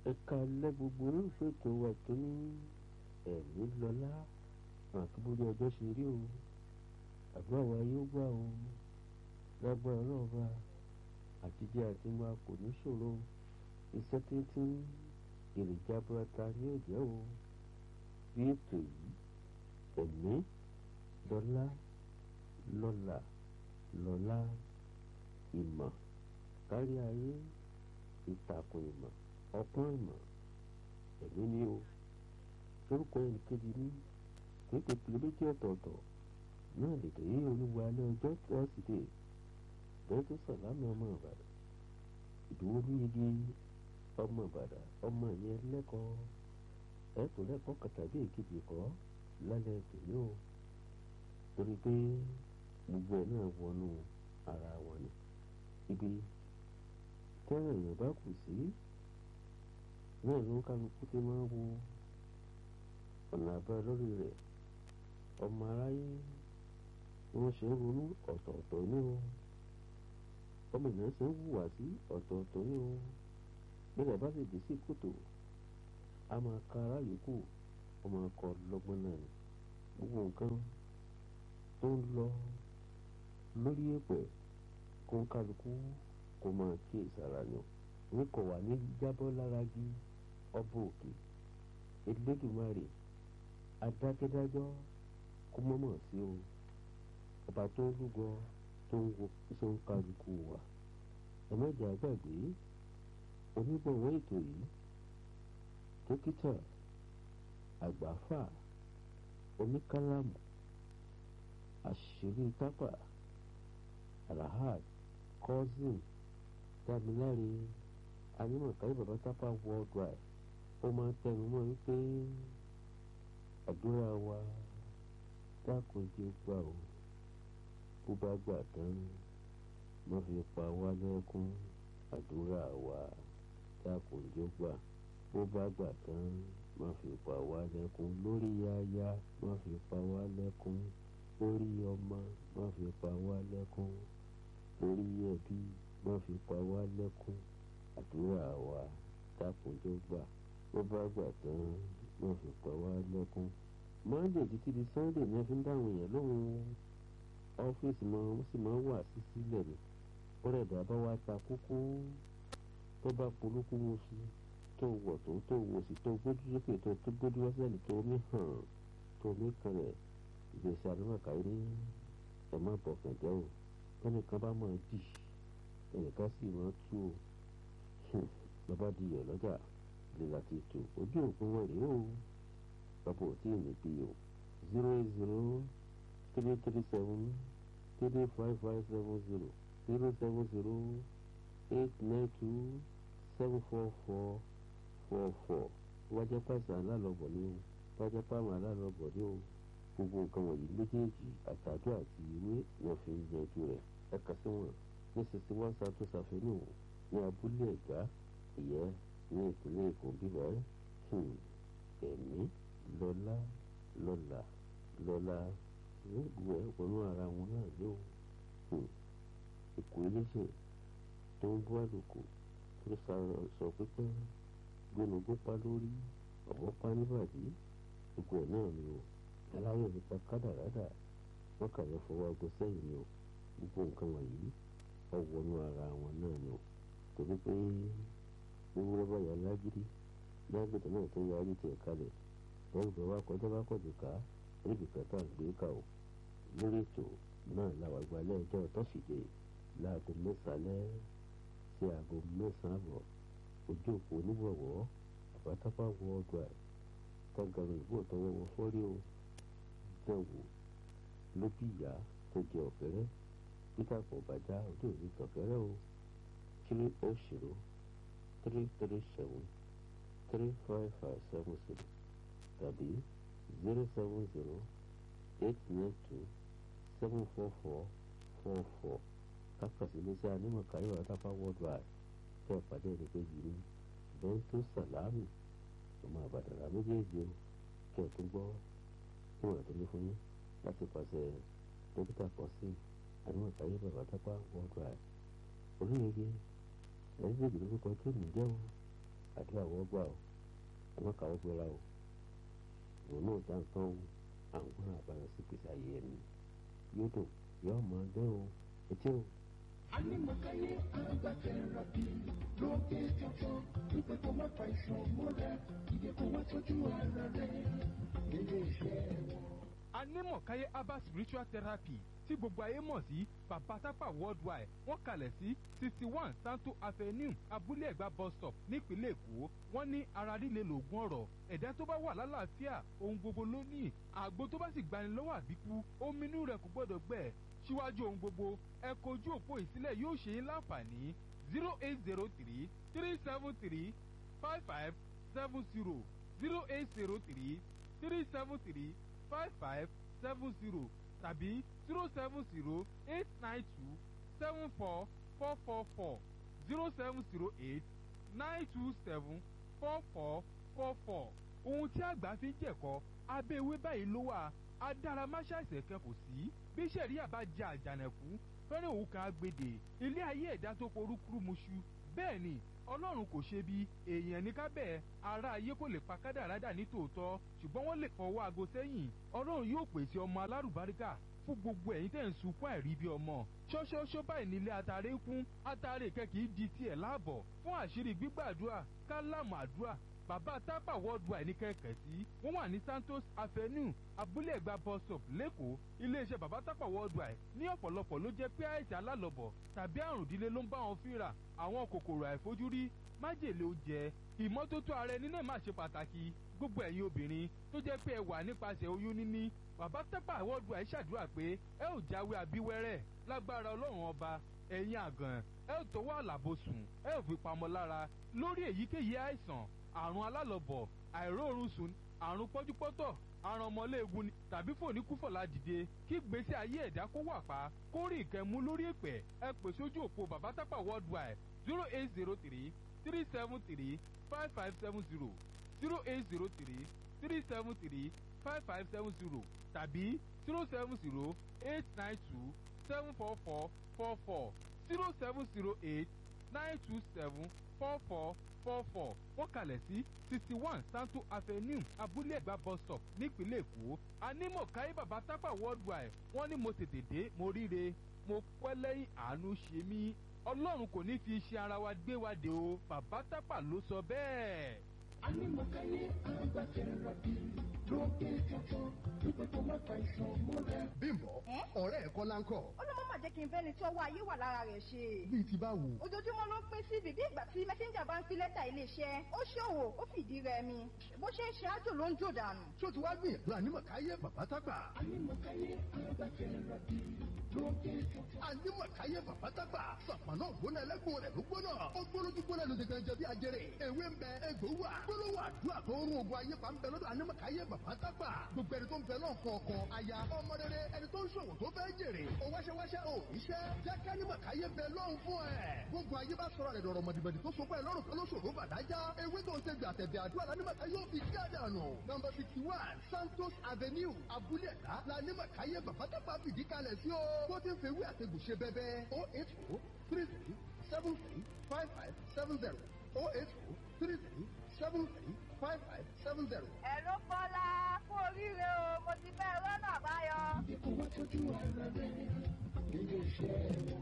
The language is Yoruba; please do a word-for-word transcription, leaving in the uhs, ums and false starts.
ẹ̀ka alẹ́ gbogbo olólùfẹ́ ètò wa tó ní ẹ̀mí lọ́lá àkíbórí ọjọ́ ṣe rí o àdúrà wa yóò gbà o lágbára ọlọ́ọ̀ba àtijọ́ àti máa kò ní ṣòro iṣẹ́ tíntín èròjà burata ní òjẹ́ o bí ètò yìí ẹ̀mí lọ́lá lọ́là lọ́lá ìmọ̀ kárí ayé ìtàkùn ìmọ̀ ọpọ́n ìmọ̀ ẹ̀mí ni o lórúkọ ẹnìkejì ní pépè pèlébéjì ọ̀tọ̀ọ̀tọ̀ náà lè tẹ̀yé olúwa alẹ́ ọjọ́ tọ́sídẹ̀ẹ́ bẹ́ẹ̀ tó sàlámì ọmọ ìbàdàn ìdúró lóyege ọmọ ìbàdàn ọmọ ìyẹn lẹ́kọ̀ọ́ ẹ̀tọ́ lẹ́kọ̀ọ́ kàtàbí èkejì kọ́ lálẹ́ tèmi o torí pé gbogbo ẹ̀ náà wọnú ara wọn ni ibi tẹ́ràn èèyàn bá kù sí náà ló ń kálukú tí máa ń wo ọ̀nà àbáyọ lórí rẹ̀ ọmọ aráyé wọ́n ṣe ń ronú ọ̀tọ̀ọ̀tọ̀ ní o ọmọ ènìyàn ṣe ń hùwà sí ọ̀tọ̀ọ̀tọ̀ ní o nígbà bá sì dé sí kòtò a máa ka ara yòókù ó máa kọ lọ́gbọ́n náà ni gbogbo nǹkan tó ń lọ lórí èpè kó ń kálukú kó máa kíyè sára ni ní kò wà ní jábọ́ lára gí ọba òkè Elédùmarè adákẹ́dájọ́ kó mọ́mọ́ sí o ọba tó ń lúgọ tó ń wo iṣẹ́ ń kálukú wa ẹ̀mẹ́jọ àgbàgbé onígbọ̀wọ́ ètò yìí dókítà àgbàfà oníkálámù àṣírí tápà alahad cousin dámiláre anímọ̀kárí bàbá tápà worldwide ó máa ń tẹnu mọ́ wípé àdúrà wa dákòjé gbà ó bó bá gbà tán má fi pa wá lẹ́kún àdúrà wa dákòjé gbà bó bá gbà tán má fi pa wá lẹ́kún lórí aya má fi pa wá lẹ́kún lórí ọmọ má fi pa wá lẹ́kún lórí ẹbí má fi pa wá lẹ́kún àdúrà wa dákòjé gbà bó bá gbà tán má fi pa wá lẹ́kún. Monday títí di Sunday ní ẹ fi ń dáhùn èèyàn lóhùn ọ́fíìsì mọ́ ó sì máa ń wà sí sílẹ̀ ni bọ́dẹ̀dà bá wá ta kókó tó bá polúkú wo sí tó wọ̀ tó tó wò sí tó gbójú sókè tó tó gbójú wá sílẹ̀ tó mí hàn tó mí kanlẹ̀ ìgbésí àdúmọ̀káyé ní ẹ̀ má bọ̀ kẹ̀jẹ́ o ẹnìkan bá máa dì ẹnìkan sì máa tú o bàbá di ẹ̀ lọ́jà lè láti tò ojú òpin wọn rèé o bàbá ò tí ì ní bí o zero eight zero three three seven three five five seven zero zero seven zero eight nine two seven four four four four wájà pàṣẹ alálọ́bọ̀ ni o wájà pàmò alálọ́bọ̀ ni o gbogbo nǹkan wọ̀nyí méjèèjì àtàdó àti ìwé wọn fi ń yanjú rẹ̀ ẹ kà sí wọn ní sixty one santo sàfẹ́nù ní abúlé ẹ̀gbá ìyẹ́ ní ìpínlẹ̀ Èkó bíbá ẹ̀mí lọ́lá lọ́là lọ́lá gbogbo ẹ̀ wọnú ara wọn náà yóò èkó iléeṣẹ́ tó ń bú àlòkù tó sọ pípẹ́ gbónúgbó pa lórí ọ̀wọ́ pa níbàdí gbogbo ẹ̀ náà ni o aláyọ̀ nípa kádàrádà wọ́n kà yẹn fọwọ́ aago sẹ́yìn ni o gbogbo nǹkan wọ̀nyí ọ̀wọ́nú ara wọn náà ni o torí pé gbogbo ọba yà lágídí lágbèdè náà tó yarí tiẹ̀ kalẹ̀ lẹ́yìn tó wá kọjá bá kọjú ká níbi kẹta gbé ká o lórí ètò náà làwọn àgbàlẹ̀ ọjọ́ tọ́sídẹ̀ẹ́ láago mẹ́sàn-án sí aago mẹ́sàn-án àbọ̀ ojú òpó onígbọ̀wọ́ àbátápá worldwide tágàrò ìbò tọwọ́ wọ fọ́rí o dẹ̀wò ló bí ìyá tó jẹ ọ̀kẹ́rẹ́ peter kò bàjá ojú òní tọ̀kẹ́rẹ́ o three oh zero three three seven three five five seven zero tàbí zero seven zero eight nine two seven four four four four kákàsí iléeṣẹ́ anímọ̀kárí àtàpá worldwide tẹ́ ẹ̀ pàdé ẹni pé yìí ní bẹ́ńtò sàlámì ọmọ àbàdàrà méjèèjì o kẹ́ ẹ̀ tó gbọ́ fún ẹ̀ tó ní fún yín láti pàṣẹ dókítà pọ̀sí anímọ̀kárí àtàpá worldwide oríyege ẹ̀rí méjì lórúkọ tó nìjẹ́ o àdúrà wọ́n gbà ọ́ àwọn kàwé gbéra o ìwọ̀n náà dá nǹkan o àwọn àbáyọ sí pèsè ayé ẹni yóò dùn yóò mọ ọdẹ o etí o. Anímọ̀káyé agbákẹ́rọ̀ bí lókè tuntun wípé kó má pa ìṣàn múra ìdè kó wá tọ́jú ara rẹ̀ nílé iṣẹ́ wọn. Anímọ̀káyé herbal spiritual therapy tí gbogbo ayé mọ̀ sí Bàbá Tápà worldwide wọ́n kalẹ̀ sí sixty one Santo Avenue Abúlé Ẹ̀gbá bus stop nípínlẹ̀ Èkó. Wọ́n ní ara líle lògùn ọ̀rọ̀ ẹ̀dá tó bá wà lálàáfíà ohun gbogbo ló ní àgbo tó bá sì gbani lọ́wọ́ àbíkú omi inú rẹ̀ kò gbọ́dọ̀ gbẹ. Síwájú ohun gbogbo ẹ kojú òpó ìsílẹ̀ yóò ṣe é láǹfààní zero eight zero three three seven three five five seven zero zero eight zero three three seven three five five seven zero tàbí zero seven zero eight nine two seven four four four four zero seven zero eight nine two seven four four four four. Ohun tí àgbà fi ń jẹ̀kọ́ abẹ́ ewé báyìí ló wà adáramáṣá ìṣẹ̀kẹ́ kò sí bí sẹ̀ríà bá jẹ àjànàkú fẹ́rẹ̀ òun kan agbèdè ilé ayé ẹ̀dá tó forúkúrú muṣu bẹ́ẹ̀ ni ọlọ́run kò ṣe bí èèyàn ní kábẹ́ ara ayé kò lè pa kádàrádà ní tòótọ́ ṣùgbọ́n wọ́n lè fọwọ́ aago sẹ́yìn ọlọ́run yóò pèsè ọmọ alárùbáríkà fún gbogbo ẹ̀yin tẹ̀ ń sunkún àìrí bí ọmọ ṣọ́ṣọ́ṣọ́ báyìí nílé atare kún atare kẹ́kì di tiẹ̀ láàbọ̀ fún àṣírí gbígbàdúrà kálámù àdúrà Bàbá Tápà worldwide ní kẹ̀kẹ́ sí wọ́n wà ní Santos Avenue Abúlé Ẹ̀gbá bus stop lẹ́kọ̀ọ́ iléeṣẹ́ Bàbá Tápà worldwide ní ọ̀pọ̀lọpọ̀ ló jẹ́ pé àìsàn alálọ̀bọ̀ tàbí àrùn ìdílé ló ń bá wọn fínra àwọn kòkòrò àìfojúrí májèlé oúnjẹ ìmọ́tótó ara ẹni náà má ṣe pàtàkì gbogbo ẹ̀yin obìnrin tó jẹ́ pé ẹ wà nípasẹ̀ oyún níní Bàbá Tápà worldwide ṣàdúrà pé ẹ ò jáwé abíwẹ́rẹ́ lágbára Ọlọ́run ọba ẹ̀yin àgàn ẹ ò tọwọ́ àlàbòsùn ẹ ò fi pamọ́ lára lórí èyíkéyìí àìsàn àrùn alálọ̀bọ̀ àìróorun sùn àrùn pọ́júpọ́tọ̀ àrùn ọmọléegun ni tàbí fòníkúfọ̀lá dìde kí gbèsè ayé ẹ̀dá kó wà pa kó rí ìkẹ́mú lórí èpẹ̀ ẹ pè sójú òpó Bàbá Tápà worldwide zero eight zero three three seven three five five seven zero zero eight zero three three seven three five five seven zero tàbí zero seven zero eight nine two seven four four four four zero seven zero eight nine two seven four four four four wọ́n kalẹ̀ sí sixty one Santo Avenue Abúlé Ẹ̀gbá bus stop nípínlẹ̀ Èkó. Anímọ̀káyé Bàbá Tápà worldwide wọ́n ní mo tètè dé mo ríre mo pẹ́ lẹ́yìn àánú ṣe mí Ọlọ́run kò ní fi iṣẹ́ ara wa gbé wa dé o Bàbá Tápà ló sọ bẹ́ẹ̀. Anímọ̀káyé agbákẹ́rọ̀ bí lókè tuntun wípé kó má pa ìṣàn múra. Bímbọ́ ọ̀rẹ́ ẹ̀kọ́ láńkọ̀. ó ló mọ́ mà jẹ́ kí n bẹ́ni tí ọwọ́ ayé wà lára rẹ̀ ṣe. bíi ti báwo. ojoojúmọ́ ló ń pín sí bíbí ìgbà tí mẹ́sẹ́ńjà bá ń fi lẹ́tà iléeṣẹ́ ó ṣòwò ó fìdí rẹmi bó ṣe ń ṣe ájò ló ń jò dànù. ṣó ti wá gbìyànjú Anímọ̀káyé Bàbá Tápà. Anímọ̀káyé agbákẹ́rọ̀ bí lókè tuntun. Anímọ̀káyé Bàbá Tápà sàpàná ògbóná ẹlẹ́gbọ̀n rẹ̀ ló gbóná ó gbólójú gbóná ló ti gan jẹ bí ajere ewé ń bẹ egbò wà gbólóhùn àdúrà tó ń rún ogun ayé pa ń bẹ lọ́dọ̀ Anímọ̀káyé Bàbá Tápà gbogbo ẹni tó ń bẹ náà kọ ọkọ aya ọmọ rere ẹni tó ń ṣòwò tó fẹ́ jèrè ó wáṣẹ́wáṣẹ́ ò iṣẹ́ jẹ́ ká Anímọ̀káyé bẹ lọ́hùn fún ẹ̀ gbogbo ayé bá sọ̀rọ̀ rẹ̀ dọ̀rọ̀ mọ̀dìbẹ̀dì tó sopọ̀ ẹ̀ lọ́rùn kan ló ṣòro bàdájá ewé tó ń tẹ̀gbẹ̀ àtẹ̀bẹ̀ àdúrà l'Anímọ̀káyé yóò fi jáde àná number sixty one Santos Avenue Abúlé Ẹ̀gbá l'Anímọ̀káyé Bàbá Tápà fìdí kalẹ̀ sí o tó ti ń fewé àtẹ̀gùn ṣe bẹ́bẹ́ oh eight oh three three seven three five five seven zero oh eight oh three three seven three five five seven zero. ẹ̀rọ Bọ́lá kú oríire o mo ti fẹ́ rọ́nà àbáyọ. ìdè kó wá tọ́jú ara rẹ̀ nílé iṣẹ́ wọn.